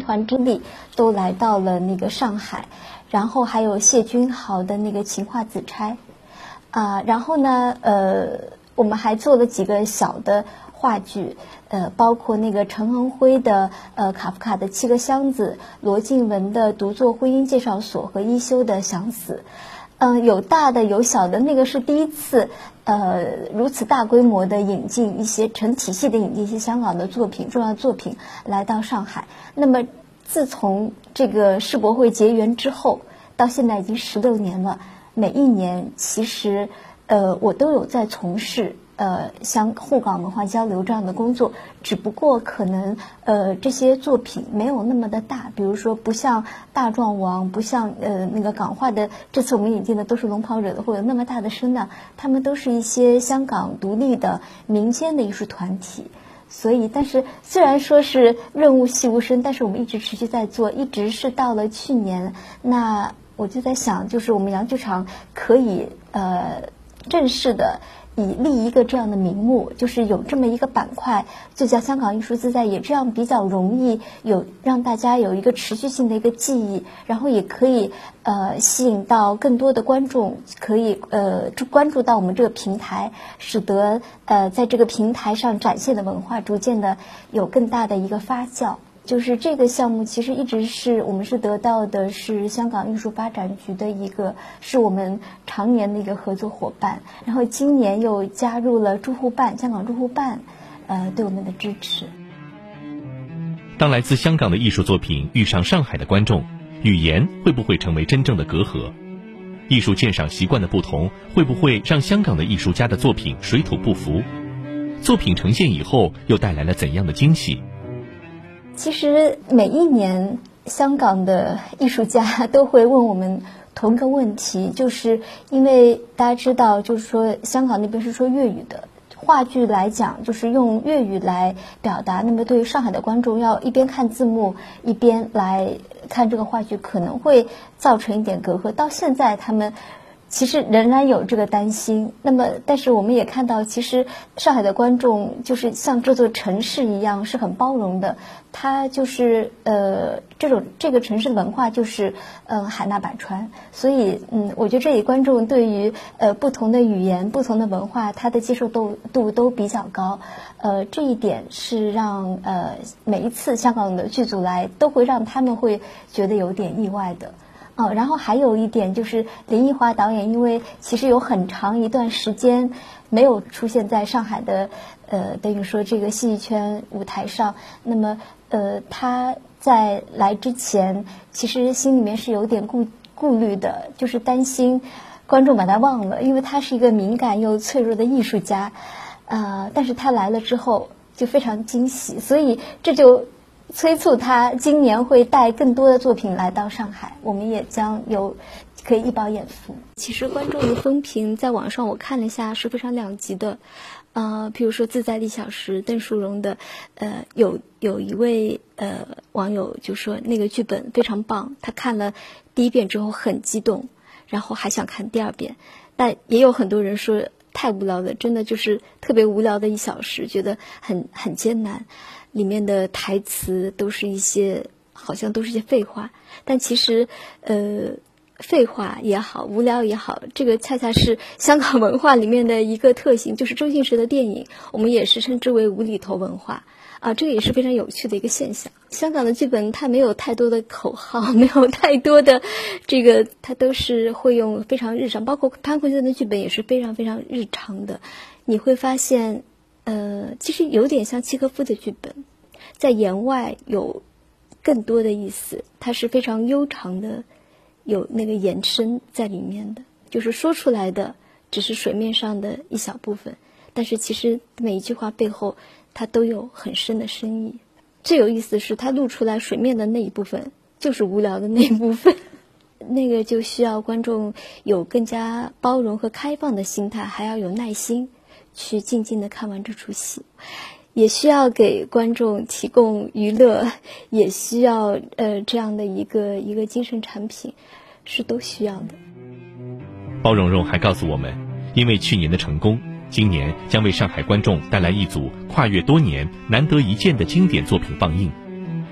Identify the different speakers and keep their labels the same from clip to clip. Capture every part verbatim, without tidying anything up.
Speaker 1: 团之力都来到了那个上海，然后还有谢君豪的那个《情话紫钗》啊、呃，然后呢，呃，我们还做了几个小的话剧，呃，包括那个陈恒辉的呃卡夫卡的《七个箱子》，罗静文的《独坐婚姻介绍所》和一休的《想死》。嗯、呃，有大的有小的，那个是第一次，呃，如此大规模的引进一些成体系的引进一些香港的作品，重要作品来到上海。那么，自从这个世博会结缘之后，到现在已经十六年了。每一年，其实，呃，我都有在从事呃像沪港文化交流这样的工作，只不过可能呃这些作品没有那么的大，比如说不像大壮王，不像呃那个港画的，这次我们引进的都是龙袍惹的或者那么大的声量，他们都是一些香港独立的民间的艺术团体。所以，但是虽然说是润物细无声，但是我们一直持续在做，一直是到了去年，那我就在想，就是我们洋剧场可以呃正式的以立一个这样的名目，就是有这么一个板块，就叫香港艺术自在，也这样比较容易有让大家有一个持续性的一个记忆，然后也可以呃吸引到更多的观众，可以呃关注到我们这个平台，使得呃在这个平台上展现的文化逐渐的有更大的一个发酵。就是这个项目其实一直是我们是得到的是香港艺术发展局的一个是我们常年的一个合作伙伴，然后今年又加入了驻沪办香港驻沪办呃对我们的支持。
Speaker 2: 当来自香港的艺术作品遇上上海的观众，语言会不会成为真正的隔阂？艺术鉴赏习惯的不同会不会让香港的艺术家的作品水土不服？作品呈现以后又带来了怎样的惊喜？
Speaker 1: 其实每一年香港的艺术家都会问我们同一个问题，就是因为大家知道，就是说香港那边是说粤语的，话剧来讲就是用粤语来表达，那么对于上海的观众要一边看字幕一边来看这个话剧，可能会造成一点隔阂。到现在他们其实仍然有这个担心，那么但是我们也看到，其实上海的观众就是像这座城市一样是很包容的，它就是呃这种这个城市的文化就是嗯、呃、海纳百川，所以嗯我觉得这里观众对于呃不同的语言不同的文化它的接受度度都比较高，呃这一点是让呃每一次香港的剧组来都会让他们会觉得有点意外的。哦，然后还有一点就是林奕华导演，因为其实有很长一段时间没有出现在上海的呃等于说这个戏剧圈舞台上，那么呃他在来之前其实心里面是有点顾顾虑的，就是担心观众把他忘了，因为他是一个敏感又脆弱的艺术家，呃但是他来了之后就非常惊喜，所以这就催促他今年会带更多的作品来到上海，我们也将有可以一饱眼福。其实观众的风评在网上我看了一下是非常两极的，呃，譬如说自在的一小时邓淑荣的，呃，有有一位呃网友就说那个剧本非常棒，他看了第一遍之后很激动，然后还想看第二遍，但也有很多人说太无聊了，真的就是特别无聊的一小时，觉得很很艰难。里面的台词都是一些好像都是一些废话，但其实呃废话也好无聊也好，这个恰恰是香港文化里面的一个特性，就是周星驰的电影我们也是称之为无厘头文化啊，这个也是非常有趣的一个现象。香港的剧本它没有太多的口号，没有太多的这个，它都是会用非常日常，包括潘慧珍的剧本也是非常非常日常的。你会发现呃，其实有点像契诃夫的剧本，在言外有更多的意思，它是非常悠长的，有那个延伸在里面的，就是说出来的只是水面上的一小部分，但是其实每一句话背后它都有很深的深意。最有意思的是它露出来水面的那一部分就是无聊的那一部分那个就需要观众有更加包容和开放的心态，还要有耐心去静静地看完这出戏，也需要给观众提供娱乐，也需要呃这样的一个一个精神产品，是都需要的。
Speaker 2: 包蓉蓉还告诉我们，因为去年的成功，今年将为上海观众带来一组跨越多年难得一见的经典作品放映。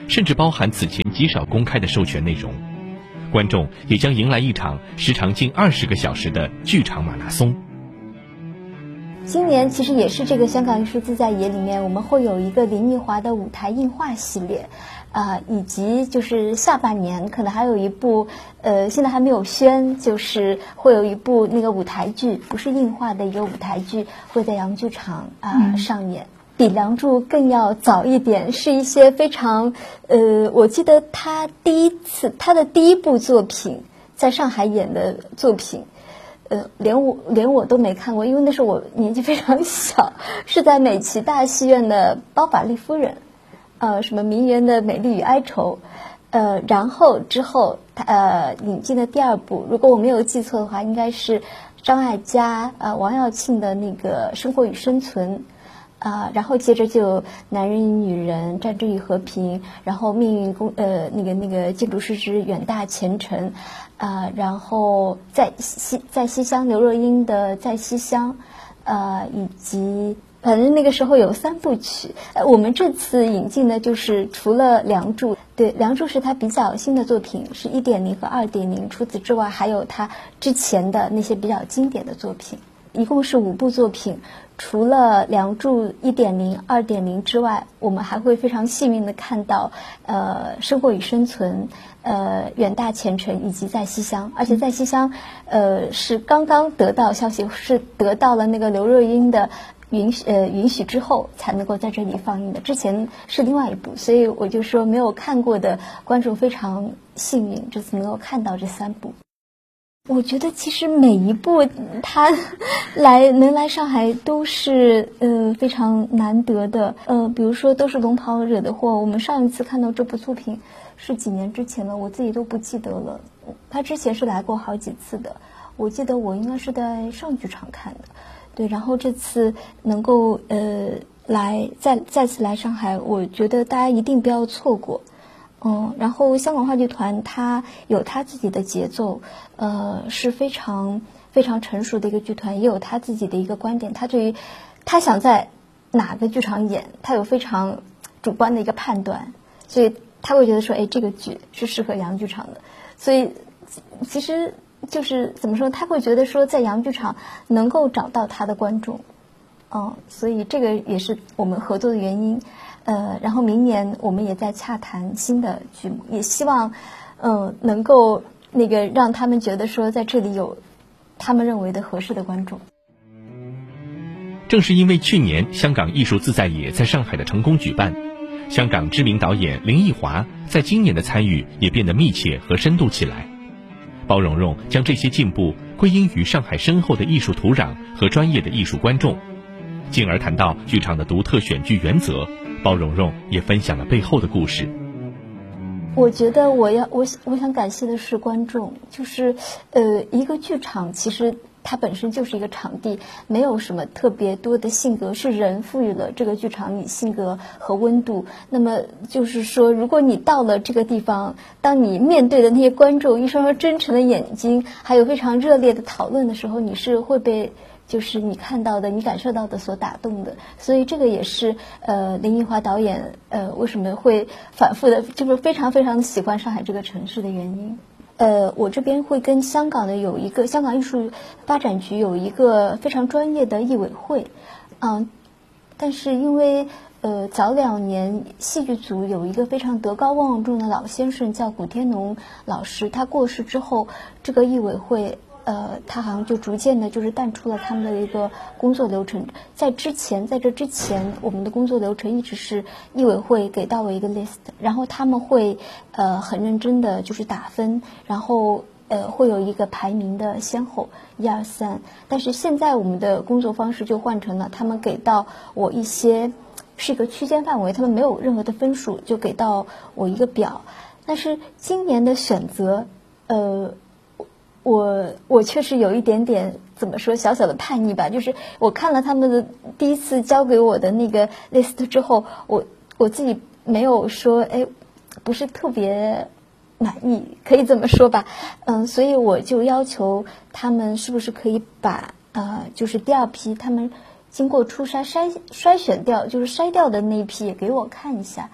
Speaker 2: 甚至包含此前极少公开的授权内容。观众也将迎来一场时长近二十个小时的剧场马拉松。
Speaker 1: 今年其实也是这个香港艺术自在野里面，我们会有一个林奕华的舞台映画系列，啊、呃，以及就是下半年可能还有一部，呃，现在还没有宣，就是会有一部那个舞台剧，不是映画的一个舞台剧，会在洋剧场啊、呃嗯、上演。比《梁祝》更要早一点，是一些非常，呃，我记得他第一次他的第一部作品在上海演的作品。呃，连我连我都没看过，因为那时候我年纪非常小，是在美琪大戏院的《包法利夫人》，呃，什么名媛的美丽与哀愁，呃，然后之后他呃引进的第二部，如果我没有记错的话，应该是张艾嘉呃王耀庆的那个《生活与生存》。啊、呃，然后接着就男人与女人、战争与和平，然后命运公呃那个那个建筑师之远大前程，啊、呃，然后在西在西厢刘若英的在西厢，呃，以及反正那个时候有三部曲。呃，我们这次引进的就是除了《梁祝》，对，《梁祝》是他比较新的作品，是一点零和二点零，除此之外还有他之前的那些比较经典的作品，一共是五部作品。除了《梁祝》一点零、二点零之外，我们还会非常幸运的看到，呃，《生活与生存》、呃，《远大前程》以及《在西厢》，而且《在西厢》呃是刚刚得到消息，是得到了那个刘若英的允许呃允许之后才能够在这里放映的，之前是另外一部，所以我就说没有看过的观众非常幸运，这次能够看到这三部。我觉得其实每一部他来能来上海都是呃非常难得的，呃比如说都是龙袍惹的祸，我们上一次看到这部作品是几年之前了，我自己都不记得了。他之前是来过好几次的，我记得我应该是在上剧场看的，对，然后这次能够呃来再再次来上海，我觉得大家一定不要错过。嗯，然后香港话剧团它有它自己的节奏，呃，是非常非常成熟的一个剧团，也有他自己的一个观点。他对于他想在哪个剧场演，他有非常主观的一个判断，所以他会觉得说，哎，这个剧是适合洋剧场的。所以其实就是怎么说，他会觉得说，在洋剧场能够找到他的观众，嗯，所以这个也是我们合作的原因。呃，然后明年我们也在洽谈新的剧目，也希望，嗯、呃，能够那个让他们觉得说在这里有他们认为的合适的观众。
Speaker 2: 正是因为去年香港艺术自在野在上海的成功举办，香港知名导演林奕华在今年的参与也变得密切和深度起来。包蓉蓉将这些进步归因于上海深厚的艺术土壤和专业的艺术观众，进而谈到剧场的独特选剧原则。包蓉蓉也分享了背后的故事。
Speaker 1: 我觉得我要我我想感谢的是观众，就是呃一个剧场其实它本身就是一个场地，没有什么特别多的性格，是人赋予了这个剧场你性格和温度。那么就是说，如果你到了这个地方，当你面对的那些观众一双双真诚的眼睛，还有非常热烈的讨论的时候，你是会被就是你看到的、你感受到的所打动的。所以这个也是呃林奕华导演呃为什么会反复的，就是非常非常的喜欢上海这个城市的原因。呃，我这边会跟香港的有一个香港艺术发展局有一个非常专业的艺委会，嗯、呃，但是因为呃早两年戏剧组有一个非常德高望重的老先生叫古天农老师，他过世之后，这个艺委会呃，他好像就逐渐的就是淡出了他们的一个工作流程。在之前，在这之前，我们的工作流程一直是艺委会给到我一个 list， 然后他们会呃很认真的就是打分，然后呃会有一个排名的先后一二三。但是现在我们的工作方式就换成了，他们给到我一些是一个区间范围，他们没有任何的分数，就给到我一个表。但是今年的选择，呃。我我确实有一点点怎么说小小的叛逆吧，就是我看了他们的第一次交给我的那个 list 之后，我我自己没有说哎不是特别满意，可以这么说吧，嗯，所以我就要求他们是不是可以把呃就是第二批他们经过初筛筛筛选掉，就是筛掉的那一批也给我看一下。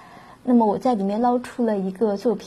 Speaker 1: 那么我在里面捞出了一个作品，